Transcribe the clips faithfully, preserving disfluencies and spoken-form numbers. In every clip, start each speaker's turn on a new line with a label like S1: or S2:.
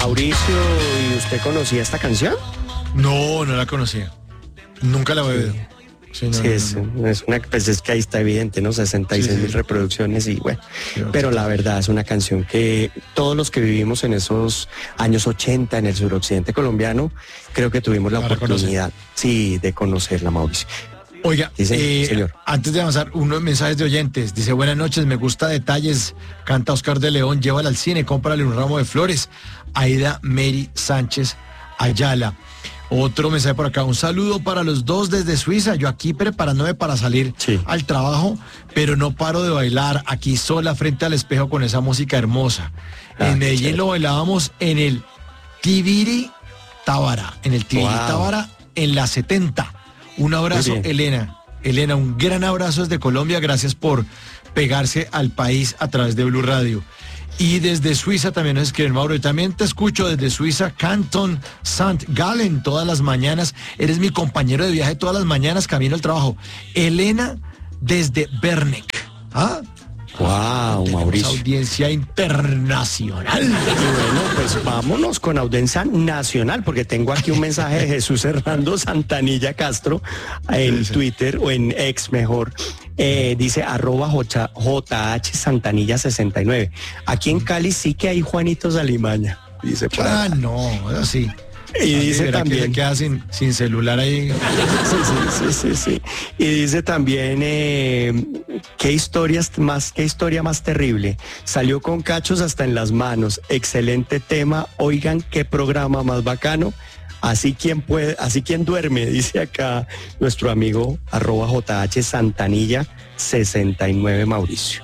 S1: Mauricio, ¿y usted conocía esta canción?
S2: No, no la conocía. Nunca la he oído.
S1: Sí, no, sí, no, es, no. es una, pues es que ahí está evidente, ¿no? sesenta y seis mil sí, sí. reproducciones y bueno, sí, pero la verdad es una canción que todos los que vivimos en esos años ochenta en el suroccidente colombiano, creo que tuvimos la, la oportunidad, sí, de conocerla, Mauricio.
S2: Oiga, dice, eh, señor. Antes de avanzar, unos mensajes de oyentes. Dice, buenas noches, me gusta Detalles, canta Oscar de León, llévala al cine, cómprale un ramo de flores. Aida Mary Sánchez Ayala. Otro mensaje por acá, un saludo para los dos desde Suiza, yo aquí preparándome para salir sí. al trabajo, pero no paro de bailar aquí sola frente al espejo con esa música hermosa. Ah, en Medellín chévere. Lo bailábamos en el Tibiri Tábara, en el Tibiri wow. Tábara en la setenta. Un abrazo, Elena. Elena, un gran abrazo desde Colombia, gracias por pegarse al país a través de Blue Radio. Y desde Suiza también nos escriben, Mauro, y también te escucho desde Suiza, Canton Saint Gallen, todas las mañanas. Eres mi compañero de viaje todas las mañanas, camino al trabajo. Elena, desde Berneck. ¿Ah?
S1: Wow, Mauricio.
S2: Audiencia internacional.
S1: Y bueno, pues vámonos con audiencia nacional, porque tengo aquí un mensaje de Jesús Hernando Santanilla Castro en sí, sí. Twitter, o en X mejor. Eh, dice arroba J H Santanilla sesenta y nueve. Aquí en Cali sí que hay Juanitos Alimaña. Dice
S2: ah, no, sí.
S1: Y dice también
S2: que se queda sin, sin celular ahí.
S1: Sí, sí, sí, sí, sí. Y dice también eh, qué historias más, qué historia más terrible. Salió con cachos hasta en las manos. Excelente tema. Oigan, qué programa más bacano. Así quien puede, así quien duerme, dice acá nuestro amigo arroba J H Santanilla sesenta y nueve Mauricio.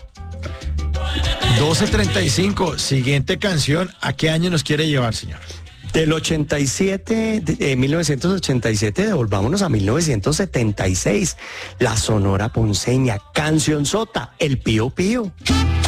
S2: doce treinta y cinco, siguiente canción. ¿A qué año nos quiere llevar, señor?
S1: Del ochenta y siete, de, eh, mil novecientos ochenta y siete, devolvámonos a mil novecientos setenta y seis. La Sonora Ponceña, cancionzota, El Pío Pío.